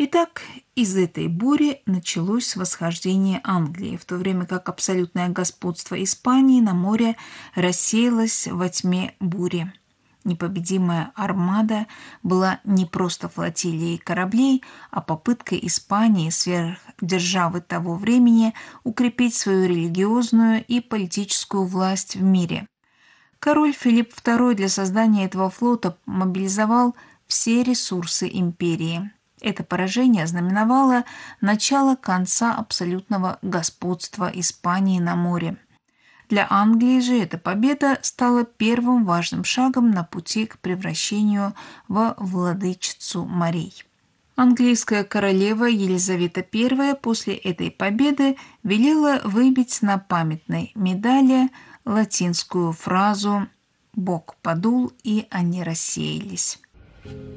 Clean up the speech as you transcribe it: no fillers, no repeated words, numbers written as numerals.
Итак, из этой бури началось восхождение Англии, в то время как абсолютное господство Испании на море рассеялось во тьме бури. Непобедимая армада была не просто флотилией кораблей, а попыткой Испании, сверхдержавы того времени, укрепить свою религиозную и политическую власть в мире. Король Филипп II для создания этого флота мобилизовал все ресурсы империи. Это поражение знаменовало начало конца абсолютного господства Испании на море. Для Англии же эта победа стала первым важным шагом на пути к превращению во владычицу морей. Английская королева Елизавета I после этой победы велела выбить на памятной медали латинскую фразу «Бог подул, и они рассеялись».